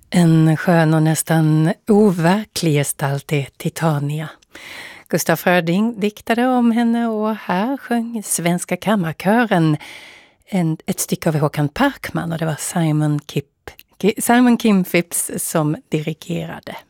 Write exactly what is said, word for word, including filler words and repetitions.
En skön och nästan overklig gestalt är Titania. Gustaf Fröding diktade om henne och här sjöng Svenska kammarkören en, ett stycke av Håkan Parkman och det var Simon, Kip, Simon Kim Phipps som dirigerade.